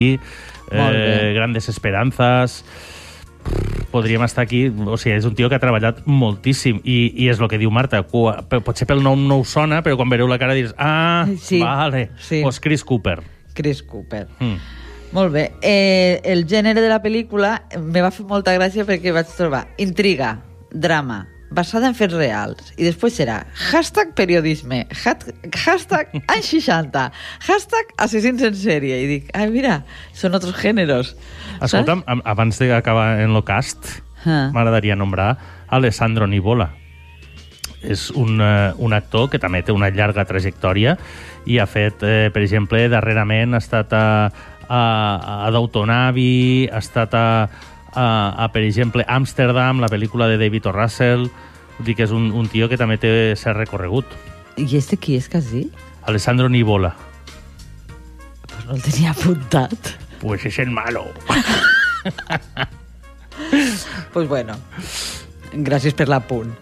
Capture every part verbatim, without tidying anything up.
eh, Grandes Esperanzas... Podríem estar aquí... O sigui, és un tio que ha treballat moltíssim i, i és el que diu Marta. Potser pel nom no us sona, però quan veureu la cara diràs ah, sí, vale, sí. Pues Chris Cooper. Chris Cooper. Mm. Molt bé. Eh, el gènere de la pel·lícula me va fer molta gràcia perquè vaig trobar intriga, drama, basada en fets reals. I després serà hashtag periodisme, hashtag anys seixanta, hashtag assassins en sèrie. I dic, ai, mira, són altres gèneres. Escolta'm, saps? Abans d'acabar en el cast, ah. m'agradaria nombrar Alessandro Nivola. És un, uh, un actor que també té una llarga trajectòria i ha fet, eh, per exemple, darrerament ha estat a, a, a Downton Abbey, ha estat a, a, a, per exemple, Amsterdam, la pel·lícula de David O. Russell. Vull dir que és un, un tio que també té cert recorregut. I este qui és, quasi? Alessandro Nivola. Pues no el tenia apuntat. Pues es el malo. Pues bueno, gràcies per l'apunt.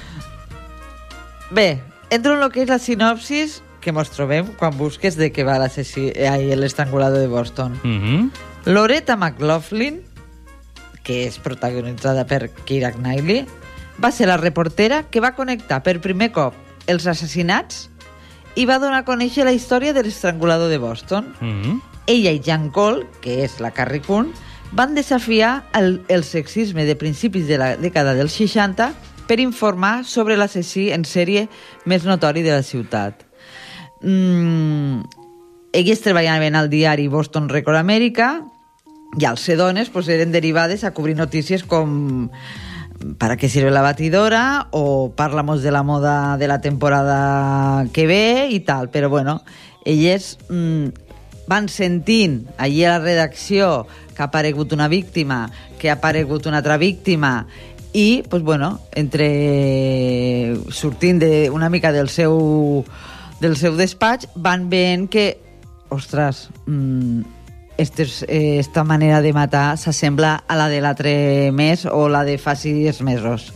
Bé, entro en el que és la sinopsis que mos trobem quan busques de què va l'estrangulador de Boston. Mm-hmm. Loretta McLaughlin, que és protagonitzada per Keira Knightley, va ser la reportera que va connectar per primer cop els assassinats i va donar a conèixer la història de l'estrangulador de Boston. Mm-hmm. Ella i Jan Cole, que és la Carrie Coon, van desafiar el, el sexisme de principis de la dècada dels seixanta per informar sobre l'assassí en sèrie més notori de la ciutat. Mm, elles treballaven al diari Boston Record America i als sedones pues, eren derivades a cobrir notícies com ¿para qué sirve la batidora? O Parlamos de la moda de la temporada que ve i tal. Però bueno, elles... Mm, van sentint allí a la redacció que ha aparegut una víctima, que ha aparegut una altra víctima i, pues bueno, entre sortint de, una mica del seu, del seu despatx, van veient que, ostres, mmm, estes, eh, esta manera de matar s'assembla a la de l'altre mes o la de fa sis mesos.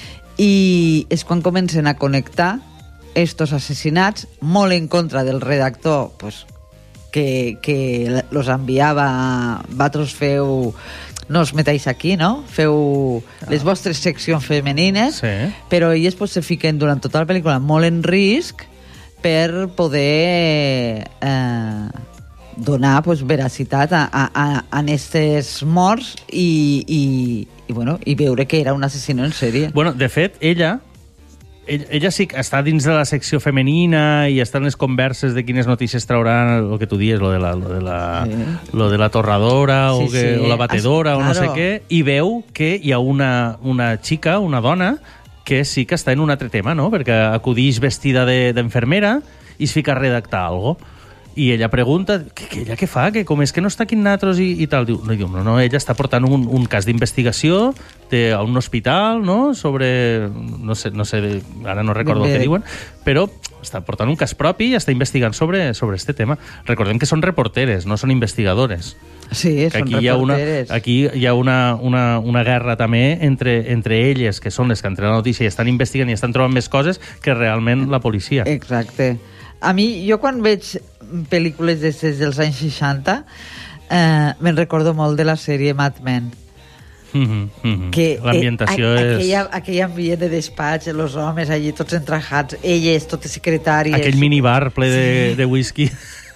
I és quan comencen a connectar estos assassinats, molt en contra del redactor, pues, que, que los enviava, vosaltres feu, no us metais aquí, no? Feu ah. les vostres seccions femenines, sí. Però elles pues, se fiquen durant tota la pel·lícula molt en risc per poder eh, donar pues, veracitat a, a, a, a estes morts i, i, i, bueno, i veure que era un assassino en sèrie. Bueno, de fet, ella... Ella sí que està dins de la secció femenina i està en les converses de quines notícies trauran, el que tu dius, lo de la, lo de la, sí. lo de la torradora sí, o, que, sí. o la batedora As, o no claro. sé què, i veu que hi ha una, una xica, una dona, que sí que està en un altre tema, no? Perquè acudix vestida d'enfermera de, i es fica a redactar alguna cosa. I ella pregunta, que, que ella què fa? Que com és que no està aquí amb nosaltres i, i tal? Diu, no, diu, no, no, ella està portant un, un cas d'investigació a un hospital, no?, sobre... No sé, no sé ara no recordo el que diuen, però està portant un cas propi i està investigant sobre, sobre este tema. Recordem que són reporteres, no són investigadores. Sí, que són aquí hi ha una, reporteres. aquí hi ha una, una, una guerra també entre, entre elles, que són les que entren a la notícia i estan investigant i estan trobant més coses que realment la policia. Exacte. A mi, jo quan veig pel·lícules des dels anys seixanta, eh, me'n recordo molt de la sèrie Mad Men. Mm-hmm, mm-hmm. Que l'ambientació eh, és... Aquella, aquell ambient de despatx, els homes allí tots entrajats, elles, totes secretàries... Aquell minibar ple de, sí. de whisky...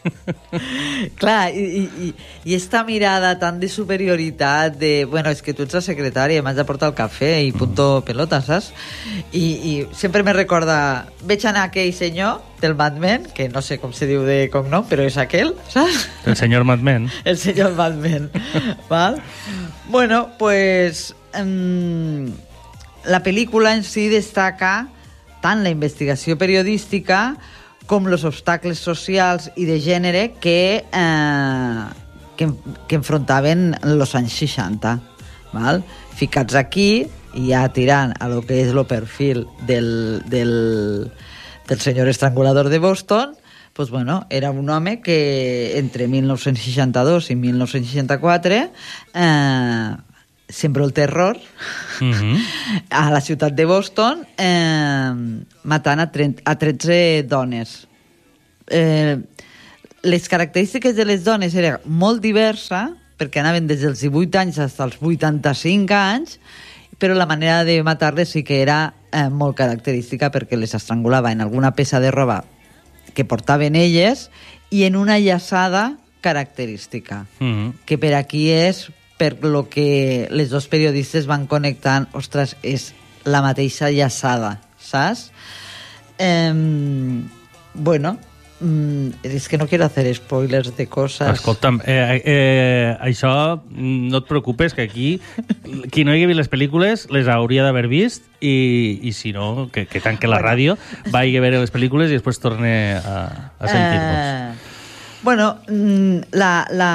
Clar, i, i, i esta mirada tan de superioritat de, bueno, és que tu ets la secretària, m'has de portar el cafè i punto mm. pelota, saps? I, i sempre me recorda, veig anar aquell senyor del Mad Men, que no sé com se diu de cognom, però és aquell, saps? El senyor Mad Men. El senyor Mad Men. Val? Bueno, pues um, la pel·lícula en si destaca tant la investigació periodística com els obstacles socials i de gènere que, eh, que, que enfrontaven els anys seixanta. Val? Ficats aquí, i ja tirant a lo que és el perfil del, del, del senyor estrangulador de Boston, pues bueno, era un home que entre mil nou-cents seixanta-dos i mil nou-cents seixanta-quatre eh, sembró el terror mm-hmm. a la ciutat de Boston, eh, matant a, a tretze dones. Eh, les característiques de les dones eren molt diverses, perquè anaven des dels divuit anys fins als vuitanta-cinc anys, però la manera de matar-les sí que era eh, molt característica, perquè les estrangulava en alguna peça de roba que portaven elles i en una llaçada característica, mm-hmm. que per aquí és per lo que les dos periodistes van connectant, ostres, és la mateixa llaçada, saps? Eh, bueno, és que no quiero hacer spoilers de coses. Escolta'm, eh, eh, això no et preocupes, que aquí qui no hagi vist les pel·lícules les hauria d'haver vist i, i si no, que, que tanque la bueno. ràdio, vagi a veure les pel·lícules i després torne a, a sentir-nos. Eh, bueno, la, la,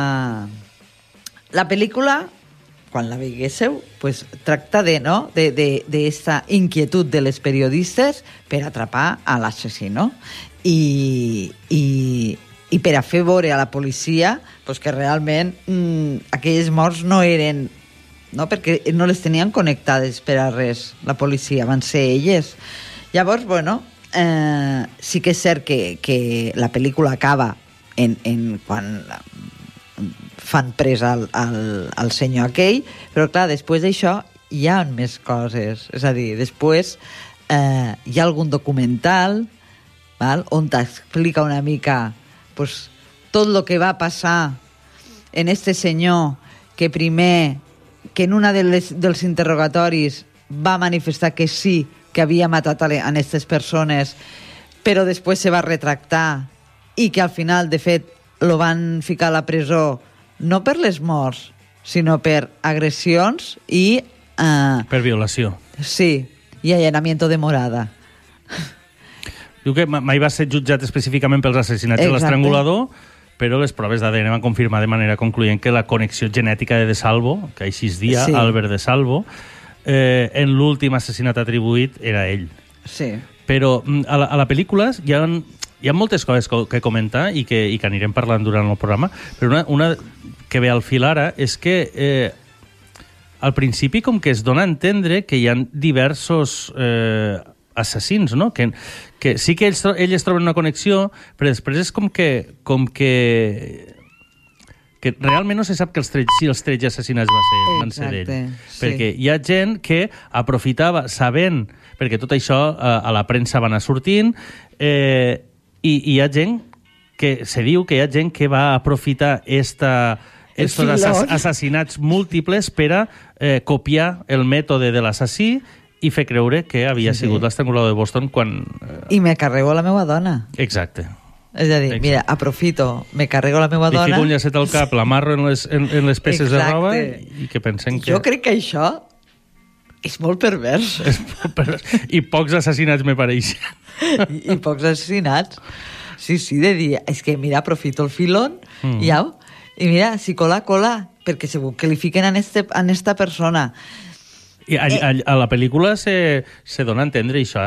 la pel·lícula, quan la veiguéssiu, pues, tracta de, no? de, de, de esta inquietud de les periodistes per atrapar a l'assassí, no? I, i, i per a fer veure a la policia pues, que realment mmm, aquelles morts no eren, no? Perquè no les tenien connectades per a res, la policia, van ser elles. Llavors, bueno, eh, sí que és cert que, que la pel·lícula acaba en, en quan fan presa al, al, al senyor aquell, però clar, després d'això hi ha més coses, és a dir, després eh, hi ha algun documental, val? On t'explica una mica pues, tot el que va passar en este senyor que primer, que en una de les, dels interrogatoris va manifestar que sí, que havia matat a aquestes persones, però després se va retractar i que al final, de fet, lo van ficar a la presó no per les morts, sinó per agressions i... Eh, per violació. Sí, i allanamiento de morada. Diu que mai va ser jutjat específicament pels assassinats de l'estrangulador, però les proves d'A D N van confirmar de manera concloent que la connexió genètica de De Salvo, que així es dia, sí. Albert De Salvo, eh, en l'últim assassinat atribuït era ell. Sí. Però a la, a la pel·lícula hi ha, hi ha moltes coses que comentar i que, i que anirem parlant durant el programa, però una, una que ve al fil ara és que eh, al principi com que es dona a entendre que hi ha diversos... Eh, assassins, no? Que, que sí que ells, ells troben una connexió, però després és com que com que que realment no se sap que els tres, si els tres assassinats va ser, van ser ell. Sí. Perquè hi ha gent que aprofitava, sabent, perquè tot això a, a la premsa va anar sortint, eh, i, i hi ha gent que se diu que hi ha gent que va aprofitar esta... estos assass assassinats múltiples per a eh, copiar el mètode de l'assassí i fer creure que havia sí, sigut sí. l'estrangulador de Boston quan... I me carrego la meva dona. Exacte. És a dir, Exacte. mira, aprofito, me carrego la meva dona... Li fico un llacet al cap, l'amarro en les, en, en les peces Exacte. de roba i que pensen que... Jo crec que això és molt pervers. És molt pervers. I pocs assassinats me pareixen. I, I pocs assassinats. Sí, sí, de dir, és que mira, aprofito el filón, mm. i au, i mira, si cola, cola, perquè segur que li fiquen en, este, en esta persona... I a, a, a la pel·lícula se, se dona a entendre això,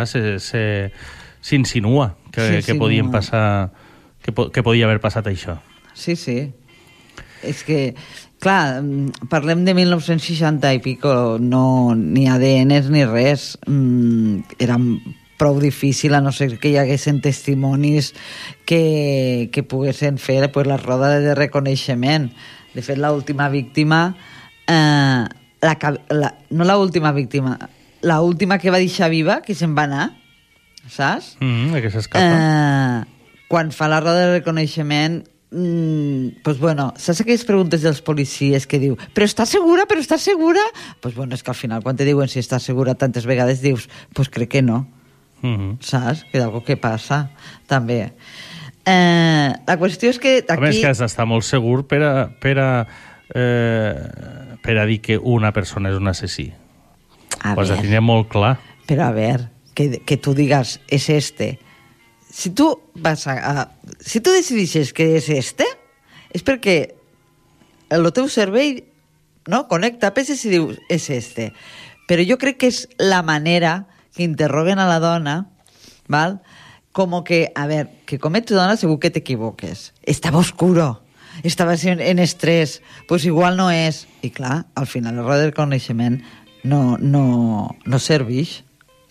s'insinua que, que podien passar, que, po, que podia haver passat això. Sí, sí. És que, clar, parlem de mil nou-cents seixanta i pico, no, ni A D Ns ni res. Mm, era prou difícil, a no ser que hi haguessin testimonis que, que poguessin fer pues, la roda de reconeixement. De fet, l'última víctima... Eh, La, la, no l'última víctima, l'última que va deixar viva, que se'n va anar, saps? Mm, que s'escapa. Eh, quan fa la roda de reconeixement, mm, pues bueno, saps aquelles preguntes dels policies que diu, però està segura, però està segura? Pues bueno, és que al final, quan te diuen si està segura tantes vegades, dius, pues crec que no. Mm-hmm. Saps? Que d'algo que passa, també. Eh, la qüestió és que aquí... A més que has d'estar molt segur per a... Per a eh... per a dir que una persona és un assassí. A pues ver, ho tindria molt clar. Però a veure, que, que tu digues, és este. Si tu vas a, a... Si tu decidixes que és este, és perquè el teu cervell no, connecta peces i diu, és este. Però jo crec que és la manera que interroguen a la dona, val? Com que, a veure, que com ets dona segur que t'equivoques. Estava oscuro. Estava en estrès, pues igual no és. I clar, al final el roda del coneixement no, no, no serveix.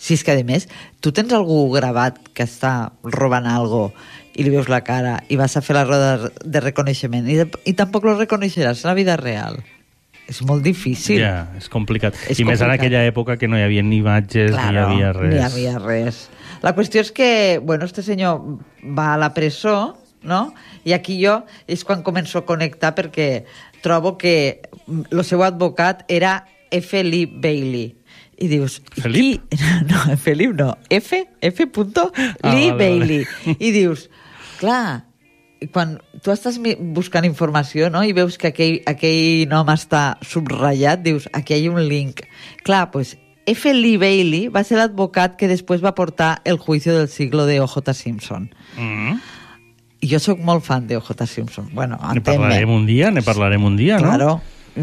Si és que, a més, tu tens algú gravat que està robant algo i li veus la cara i vas a fer la roda de reconeixement i, de, i tampoc lo reconeixeràs en la vida real. És molt difícil. Ja, és complicat. És I complicat. més en aquella època que no hi havia ni imatges, claro, ni hi havia res. Ni hi havia res. La qüestió és que, bueno, este senyor va a la presó, no? I aquí jo és quan començo a connectar perquè trobo que el seu advocat era F. Lee Bailey. I dius... Felip? Qui? No, Felip no. F. F. Ah, Lee vale, Bailey. vale. I dius, clar, quan tu estàs buscant informació, no?, i veus que aquell, aquell nom està subratllat, dius, aquí hi ha un link. Clar, pues F. Lee Bailey va ser l'advocat que després va portar el juicio del siglo de O J. Simpson. Mm. I jo sóc molt fan de O J. Simpson. Bueno, Ne entén-me. parlarem un dia, ne parlarem un dia, no? Claro,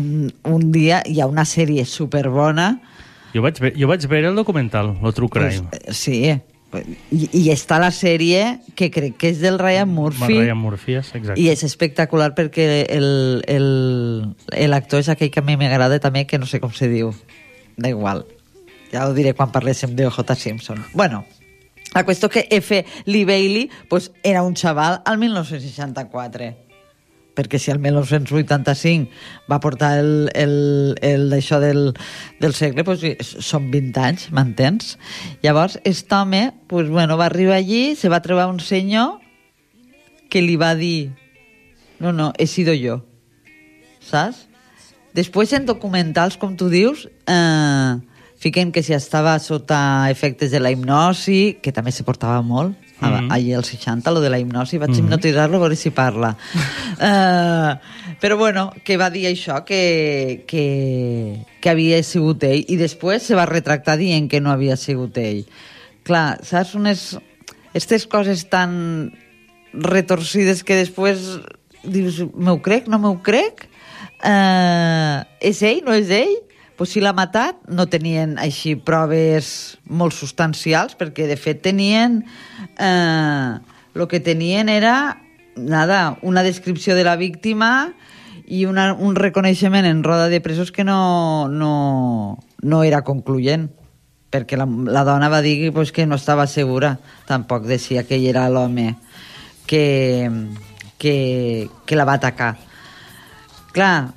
un dia hi ha una sèrie superbona. Jo vaig, ve jo vaig veure el documental, lo True Crime. Pues, sí, I, i està la sèrie que crec que és del Ryan Murphy. Ryan Murphy, exacte. I és espectacular perquè l'actor és aquell que a mi m'agrada també, que no sé com se diu. Da igual. Ja ho diré quan parléssim de O J. Simpson. Bueno, la qüestió que F. Lee Bailey pues, era un xaval al dinou seixanta-quatre. Perquè si al dinou vuitanta-cinc va portar el, el, el d'això del, del segle, pues, són vint anys, m'entens? Llavors, aquest home pues, bueno, va arribar allí, se va trobar un senyor que li va dir no, no, he sido jo, saps? Després, en documentals, com tu dius, eh, fiquen que si estava sota efectes de la hipnosi, que també se portava molt, Mm-hmm. allí als seixanta, lo de la hipnosi, vaig mm-hmm. hipnotitzar-lo a veure si parla. uh, però bueno, que va dir això, que, que, que havia sigut ell, i després se va retractar dient que no havia sigut ell. Clar, saps, unes... Aquestes coses tan retorcides que després dius, m'ho crec, no m'ho crec? Uh, és ell, no és ell? Pues si l'ha matat, no tenien així proves molt substancials, perquè de fet tenien... Eh, lo que tenien era nada, una descripció de la víctima i una, un reconeixement en roda de presos que no, no, no era concloent, perquè la, la dona va dir pues, que no estava segura, tampoc decía que ell era l'home que, que, que la va atacar. Clar,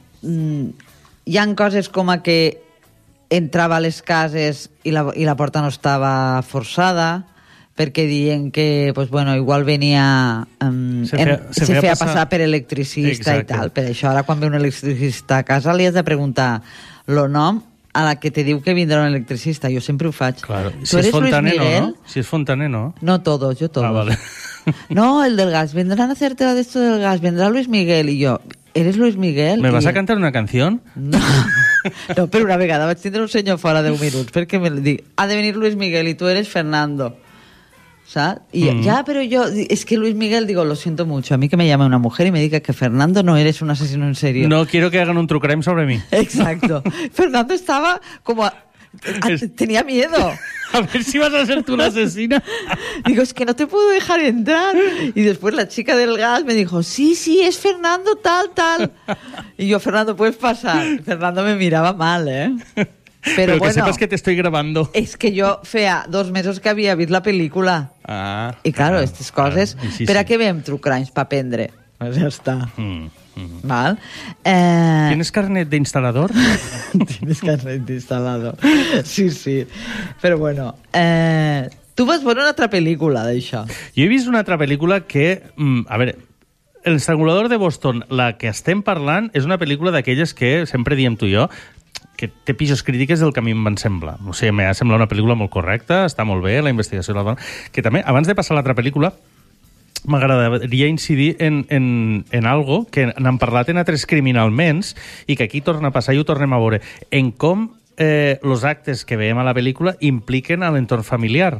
hi ha coses com a que entrava a les cases i la, i la porta no estava forçada, perquè diuen que, pues, bueno, igual venia... Um, se feia, en, se se feia feia passar... passar per electricista. Exacte. I tal. Per això ara quan ve un electricista a casa li has de preguntar el nom a la que te diu que vindrà un electricista. Jo sempre ho faig. Claro. ¿Tú Si eres es fontanero, Luis Miguel? ¿no? Si es fontanero. No todos, yo todos. Ah, vale. No, el del gas. Vendrán a hacerte la de esto del gas. Vendrá Luis Miguel. Y yo, ¿eres Luis Miguel? ¿Me vas I... a cantar una canción? No. No, però una vegada vaig tindre un senyor fora deu minuts perquè me dic, ha de venir Luis Miguel y tú eres Fernando. ¿Sabes? Y mm. ya, pero yo, es que Luis Miguel, digo, lo siento mucho, a mí que me llame una mujer y me diga que Fernando no eres un asesino en serio. No quiero que hagan un true crime sobre mí. Exacto. Fernando estaba como... A, a, tenía miedo. A ver si vas a ser tú la asesina. Digo, es que no te puedo dejar entrar. Y después la chica del gas me dijo, sí, sí, es Fernando tal, tal. Y yo, Fernando, puedes pasar. Fernando me miraba mal, ¿eh? Pero, Pero bueno, que sepas que te estoy grabando. Es que yo feia dos mesos que havia vist la pel·lícula. Ah. I claro, aquestes coses... Ah, sí, per sí. a què veiem True Crimes? Per aprendre. Pues ja està. Mm, mm. Val? Eh... ¿Tienes carnet de instalador? Tienes carnet de instalador. Sí, sí. Però bueno... Eh... Tu vas veure una altra pel·lícula d'això. Jo he vist una altra pel·lícula que... Mm, a veure... El estrangulador de Boston, la que estem parlant, és una pel·lícula d'aquelles que sempre diem tu i jo, que té pitjors crítiques del que a mi em van semblar. O sigui, m'ha semblat una pel·lícula molt correcta, està molt bé, la investigació de la dona... Que també, abans de passar a l'altra pel·lícula, m'agradaria incidir en, en, en algo que n'han parlat en altres criminalments i que aquí torna a passar i ho tornem a veure. En com eh, els actes que veiem a la pel·lícula impliquen a l'entorn familiar.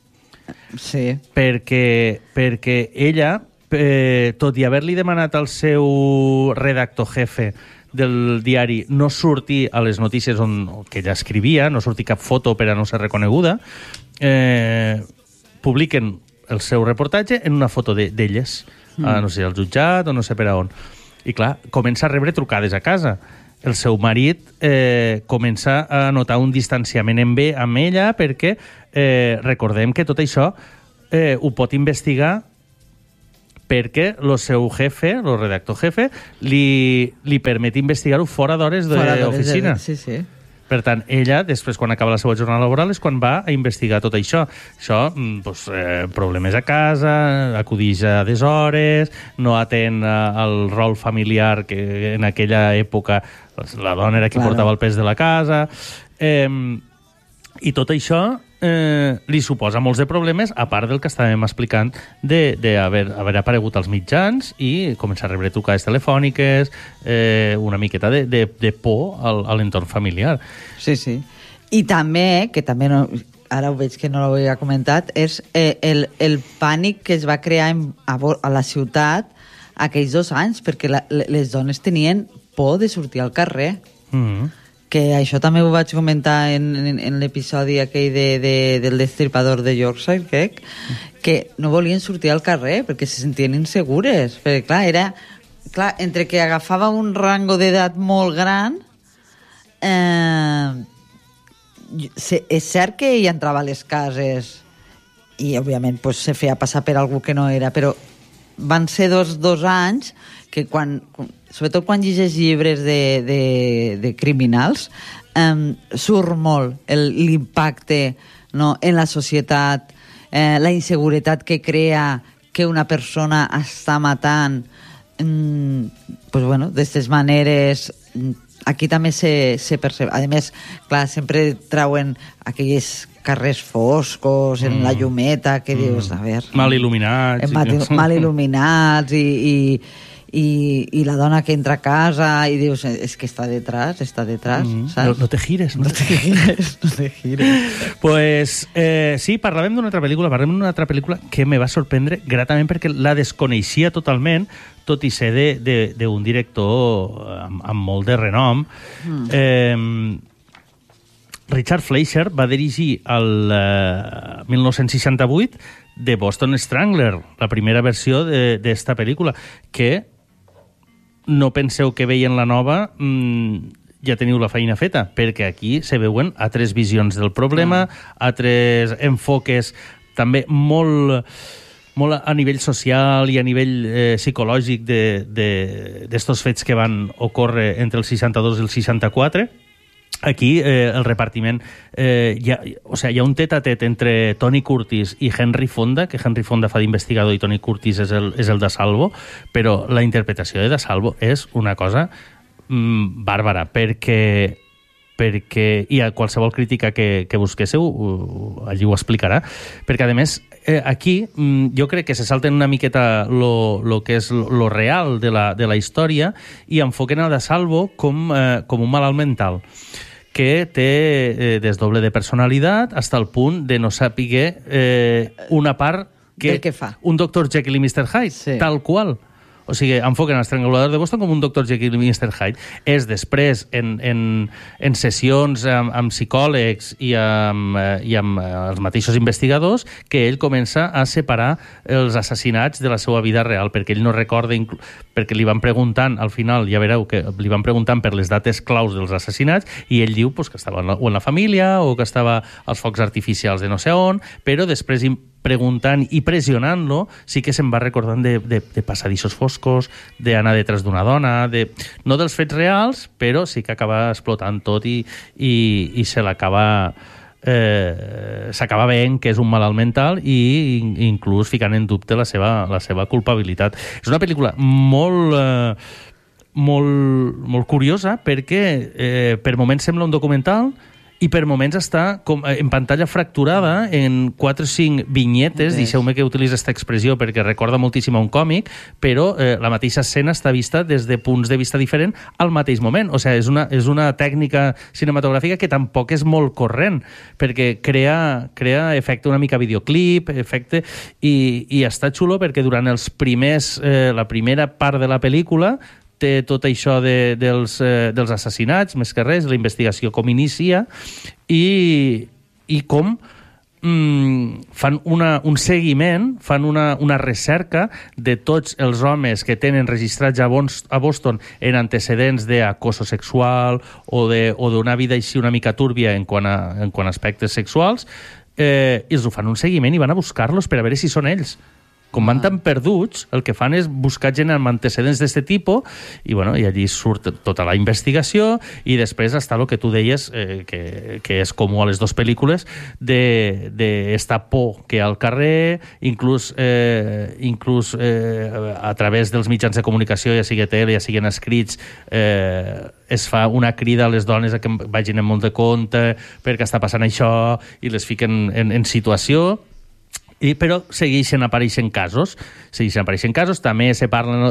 Sí. Perquè, perquè ella, eh, tot i haver-li demanat al seu redactor jefe del diari no sortir a les notícies on, que ella escrivia, no sortir cap foto per a no ser reconeguda, eh, publiquen el seu reportatge en una foto d'elles, de, mm. a, no sé, al jutjat o no sé per a on. I clar, comença a rebre trucades a casa. el seu marit eh, comença a notar un distanciament amb, amb ella perquè eh, recordem que tot això eh, ho pot investigar perquè el seu jefe, el redactor jefe, li, li permet investigar-ho fora d'hores d'oficina. Sí, sí. Per tant, ella, després, quan acaba la seva jornada laboral, és quan va a investigar tot això. Això, doncs, eh, problemes a casa, acudix a deshores, no atén el rol familiar que en aquella època la dona era qui claro. portava el pes de la casa. Eh, I tot això eh, li suposa molts de problemes, a part del que estàvem explicant d'haver aparegut als mitjans i començar a rebre trucades telefòniques, eh, una miqueta de, de, de por al, a l'entorn familiar. Sí, sí. I també, que també no, ara ho veig que no l'havia comentat, és eh, el, el pànic que es va crear en, a, a la ciutat aquells dos anys, perquè la, les dones tenien por de sortir al carrer. Mm-hmm. Que això també ho vaig comentar en, en, en l'episodi aquell de, de, del destripador de Yorkshire, crec, que no volien sortir al carrer perquè se sentien insegures. Perquè, clar, era... Clar, entre que agafava un rango d'edat molt gran, eh, és cert que ella entrava a les cases i, òbviament, pues, se feia passar per algú que no era, però van ser dos, dos anys que quan... sobretot quan llegeix llibres de, de, de criminals, eh, surt molt l'impacte, no, en la societat, eh, la inseguretat que crea que una persona està matant, eh, pues bueno, d'aquestes maneres. Aquí també se, se percebe. A més, clar, sempre trauen aquells carrers foscos, en mm. la llumeta, que mm. dius, a veure... Mal il·luminats. Mal, mal il·luminats i... i I, i la dona que entra a casa i dius, és que està detrás, està detrás, mm. saps? No, no te gires, no, no te gires. No te gires. Pues eh, sí, parlàvem d'una altra pel·lícula, parlàvem d'una altra pel·lícula que me va sorprendre gratament perquè la desconeixia totalment, tot i ser d'un director amb, amb molt de renom. Mm. Eh, Richard Fleischer va dirigir el eh, mil nou-cents seixanta-vuit The Boston Strangler, la primera versió d'esta pel·lícula, que no penseu que veient la nova mmm, ja teniu la feina feta, perquè aquí se veuen altres visions del problema, ah. altres enfoques també molt, molt a nivell social i a nivell eh, psicològic d'estos fets que van ocórrer entre el seixanta-dos i el seixanta-quatre. Aquí eh, el repartiment eh, hi, ha, o sea, hi ha un tet-a-tet entre Tony Curtis i Henry Fonda, que Henry Fonda fa d'investigador i Tony Curtis és el, és el de Salvo, però la interpretació de De Salvo és una cosa mm, bàrbara, perquè perquè i a qualsevol crítica que, que busquéssiu uh, allí ho explicarà, perquè a més eh, aquí mm, jo crec que se salten una miqueta lo, lo que és lo, lo real de la, de la història i enfoquen a De Salvo com, eh, com un malalt mental que té eh, desdoble de personalitat fins al punt de no saber eh, una part que, que fa. Un doctor Jekyll i mister Hyde, sí. Tal qual. O sigui, enfoquen l'Estrangulador de Boston com un doctor Jekyll i mister Hyde. És després, en, en, en sessions amb, amb psicòlegs i amb, i amb els mateixos investigadors, que ell comença a separar els assassinats de la seva vida real, perquè ell no recorda, perquè li van preguntant, al final, ja veureu que li van preguntant per les dates claus dels assassinats, i ell diu pues, que estava en la, o en la família o que estava als focs artificials de no sé on, però després preguntant i pressionant-lo, sí que se'n va recordant de, de, de passadissos foscos, d'anar detrás d'una dona, de, no dels fets reals, però sí que acaba explotant tot i, i, i se l'acaba... Eh, s'acaba veient que és un malalt mental i inclús ficant en dubte la seva, la seva culpabilitat. És una pel·lícula molt... Eh, molt, molt curiosa perquè eh, per moments sembla un documental i per moments està com en pantalla fracturada en quatre o cinc vinyetes, sí. Deixeu-me que utilitzi aquesta expressió perquè recorda moltíssim a un còmic, però eh, la mateixa escena està vista des de punts de vista diferent al mateix moment. O sigui, és una, és una tècnica cinematogràfica que tampoc és molt corrent, perquè crea, crea efecte una mica videoclip, efecte, i, i està xulo perquè durant els primers, eh, la primera part de la pel·lícula té tot això de, dels, eh, dels assassinats, més que res, la investigació com inicia i, i com mm, fan una, un seguiment, fan una, una recerca de tots els homes que tenen registrats a, Bons, a Boston en antecedents d'acoso sexual o d'una vida així una mica túrbia en quant a, en quant a aspectes sexuals, eh, i els ho fan un seguiment i van a buscar-los per a veure si són ells. Com van tan perduts, el que fan és buscar gent amb antecedents d'aquest tipus i, bueno, i allí surt tota la investigació i després està el que tu deies, eh, que, que és comú a les dues pel·lícules, d'esta por que hi ha al carrer, inclús, eh, inclús eh, a través dels mitjans de comunicació, ja sigui tele, ja siguin escrits, eh, es fa una crida a les dones a que vagin amb molt de compte perquè està passant això i les fiquen en, en situació. I, però segueixen apareixent casos segueixen apareixent casos, també se parla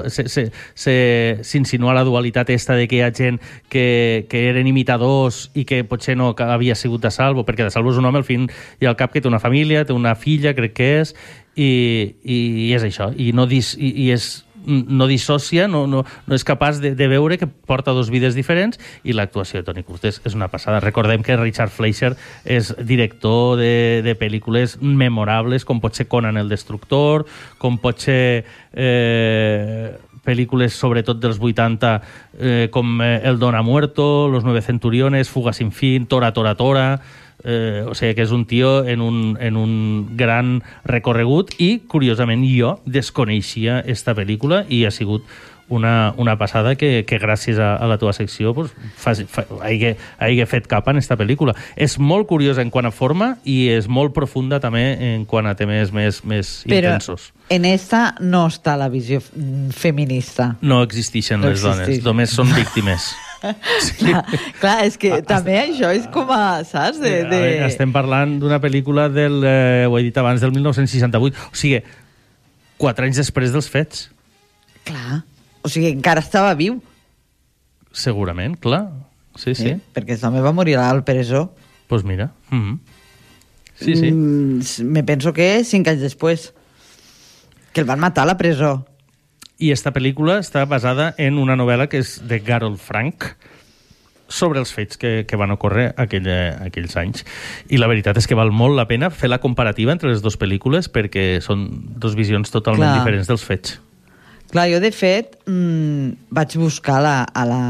s'insinua la dualitat esta de que hi ha gent que, que eren imitadors i que potser no havia sigut de Salvo, perquè de Salvo és un home al fin i al cap que té una família, té una filla, crec que és, i, i, i és això, i no, dis, i, i és no dissocia, no, no, no és capaç de, de veure que porta dos vides diferents, i l'actuació de Toni Curtis és una passada. Recordem que Richard Fleischer és director de, de pel·lícules memorables, com pot ser Conan el Destructor, com pot ser eh, pel·lícules sobretot dels vuitanta, eh, com El Don ha Muerto, Los Nueve Centuriones, Fuga sin fin, Tora, Tora, Tora... Eh, o sigui que és un tio en un, en un gran recorregut i, curiosament, jo desconeixia esta pel·lícula i ha sigut una, una passada que, que gràcies a, a la teva secció pues, fa, fa, hagi, hagi fet cap en esta pel·lícula. És molt curiosa en quant a forma i és molt profunda també en quant a temes més, més Però intensos. En esta no està la visió feminista. No existeixen no les existeix. dones, només són víctimes. Sí. Clar, clar, és que també això és com a, saps? De, de... Estem parlant d'una pel·lícula del, eh, ho he dit abans, del mil nou-cents seixanta-vuit. O sigui, quatre anys després dels fets. Clar, o sigui, encara estava viu. Segurament, clar. Sí, sí. sí. Perquè també va morir al presó. Doncs pues mira. Mm-hmm. Sí, sí. Mm, me penso que cinc anys després. Que el van matar a la presó. I esta pel·lícula està basada en una novel·la que és de Harold Frank sobre els fets que, que van ocórrer aquell, aquells anys. I la veritat és que val molt la pena fer la comparativa entre les dues pel·lícules perquè són dues visions totalment Clar. diferents dels fets. Clar, jo de fet mmm, vaig buscar la, a la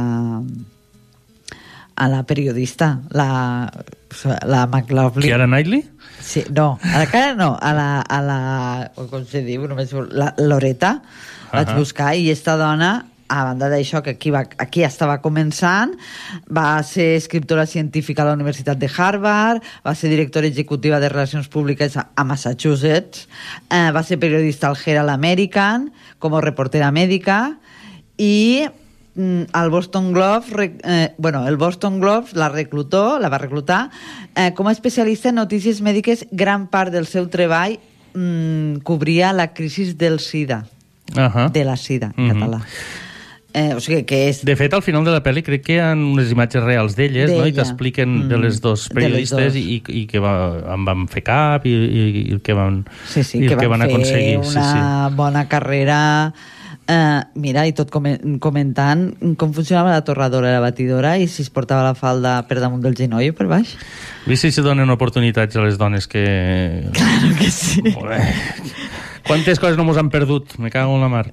a la periodista, la, la McLaughlin. Keira Knightley? Sí, no, a la cara no, a la, a la com se diu, només la Loreta. Vaig uh-huh. buscar i esta dona, a banda d'això, que aquí, va, aquí estava començant, va ser escriptora científica a la Universitat de Harvard, va ser directora executiva de Relacions Públiques a, a Massachusetts, eh, va ser periodista al Herald American, com a reportera mèdica, i mm, el Boston Globe, eh, bueno, el Boston Globe la reclutó, la va reclutar, eh, com a especialista en notícies mèdiques. Gran part del seu treball mm, cobria la crisi del SIDA. Uh-huh. De la sida, en uh-huh. català. Eh, o sigui que és... De fet, al final de la pel·li crec que hi ha unes imatges reals d'elles, no? I t'expliquen mm. de les dos periodistes dos. I, i que va, en van fer cap i, i, i el que van, sí, sí, i el que, que van, van aconseguir. Una sí, sí. bona carrera. Eh, mira, i tot comentant com funcionava la torradora i la batidora i si es portava la falda per damunt del genoll o per baix. Vist si se donen oportunitats a les dones que... Claro que sí. Quantes coses no mos han perdut? Me cago en la mar.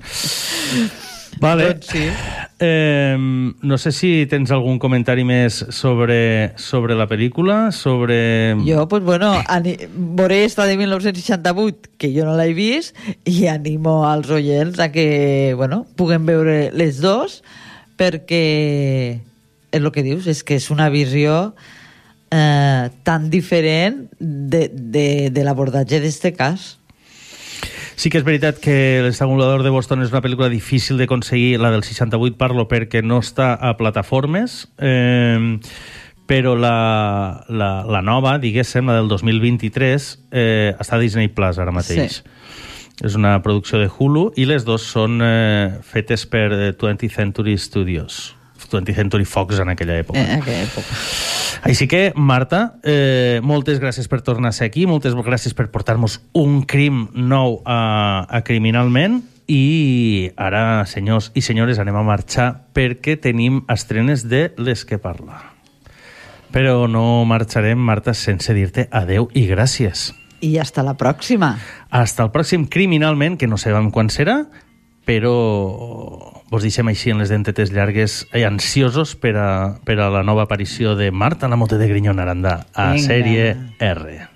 Vale. Doncs sí. Eh, no sé si tens algun comentari més sobre, sobre la pel·lícula, sobre... Jo, pues bueno, veuré esta de mil nou-cents seixanta-vuit, que jo no l'he vist, i animo als oients a que, bueno, puguem veure les dos, perquè és el que dius, és que és una visió eh, tan diferent de, de, de l'abordatge d'este cas. Sí que és veritat que L'Estrangulador de Boston és una pel·lícula difícil d'aconseguir, la del seixanta-vuit parlo perquè no està a plataformes, eh, però la, la, la nova, diguéssim, la del dos mil vint-i-tres, eh, està a Disney Plus ara mateix. Sí. És una producció de Hulu i les dues són eh, fetes per twentieth Century Studios. twentieth Century Fox en aquella època. En aquella època. Així que, Marta, eh, moltes gràcies per tornar a ser aquí, moltes gràcies per portar-nos un crim nou a, a Criminalment, i ara, senyors i senyores, anem a marxar perquè tenim estrenes de les que parla. Però no marxarem, Marta, sense dir-te adeu i gràcies. I hasta la pròxima. Hasta el pròxim Criminalment, que no sabem quan serà, però vos deixem així en les dentetes llargues i ansiosos per a, per a la nova aparició de Marta Lamote de Grinyón Arandà a Vinga. Sèrie R.